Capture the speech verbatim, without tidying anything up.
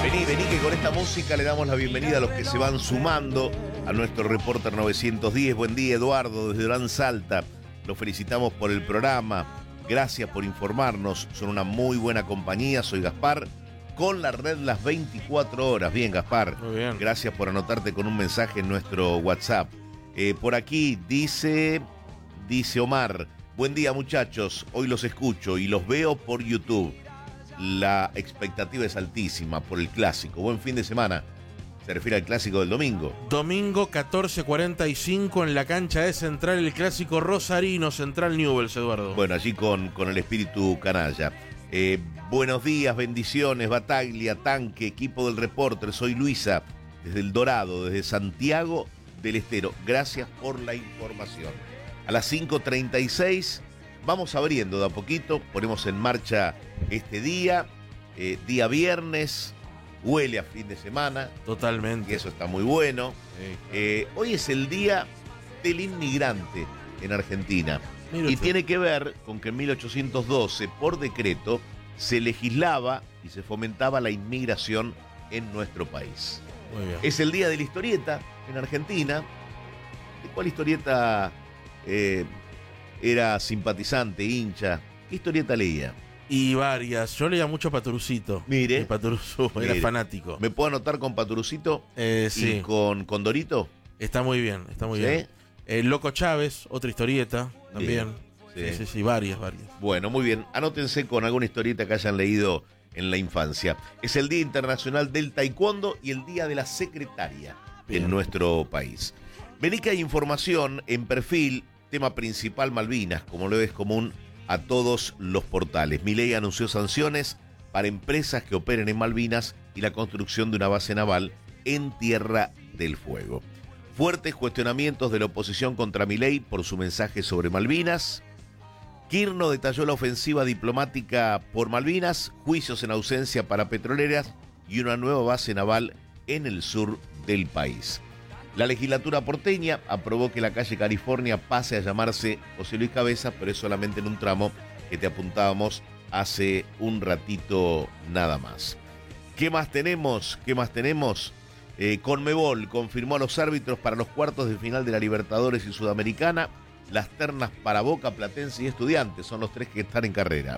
Vení, vení que con esta música le damos la bienvenida a los que se van sumando a nuestro Reporter novecientos diez. Buen día, Eduardo, desde Durán Salta. Los felicitamos por el programa. Gracias por informarnos. Son una muy buena compañía. Soy Gaspar, con la red las veinticuatro horas. Bien, Gaspar. Muy bien. Gracias por anotarte con un mensaje en nuestro WhatsApp. Eh, por aquí dice, dice Omar. Buen día, muchachos. Hoy los escucho y los veo por YouTube. La expectativa es altísima por el clásico. Buen fin de semana. Se refiere al clásico del domingo. Domingo catorce cuarenta y cinco en la cancha de Central, el clásico rosarino, Central Newell's, Eduardo. Bueno, allí con, con el espíritu canalla. Eh, buenos días, bendiciones, Bataglia, Tanque, equipo del Reporter. Soy Luisa, desde El Dorado, desde Santiago del Estero. Gracias por la información. A las cinco treinta y seis vamos abriendo de a poquito. Ponemos en marcha este día, eh, día viernes. Huele a fin de semana. Totalmente. Y eso está muy bueno. Sí, claro. eh, Hoy es el día del inmigrante en Argentina. Mire Y usted. tiene que ver con que en mil ochocientos doce, por decreto, se legislaba y se fomentaba la inmigración en nuestro país. Muy bien. Es el día de la historieta en Argentina. ¿De cuál historieta eh, era simpatizante, hincha? ¿Qué historieta leía? Y varias. Yo leía mucho Paturucito. Mire. Y Paturuzú era Mire. fanático. ¿Me puedo anotar con Paturucito Eh, y sí. con Condorito? Está muy bien, está muy ¿Sí? bien. El Loco Chávez, otra historieta también. Sí. Sí, sí, sí, varias, varias. Bueno, muy bien. Anótense con alguna historieta que hayan leído en la infancia. Es el Día Internacional del Taekwondo y el Día de la Secretaria Bien. en nuestro país. Vení que hay información en perfil, tema principal Malvinas, como lo es común a todos los portales. Milei anunció sanciones para empresas que operen en Malvinas y la construcción de una base naval en Tierra del Fuego. Fuertes cuestionamientos de la oposición contra Milei por su mensaje sobre Malvinas. Kirchner detalló la ofensiva diplomática por Malvinas, juicios en ausencia para petroleras y una nueva base naval en el sur del país. La legislatura porteña aprobó que la calle California pase a llamarse José Luis Cabeza, pero es solamente en un tramo que te apuntábamos hace un ratito nada más. ¿Qué más tenemos? ¿Qué más tenemos? Eh, Conmebol confirmó a los árbitros para los cuartos de final de la Libertadores y Sudamericana. Las ternas para Boca, Platense y Estudiantes son los tres que están en carrera.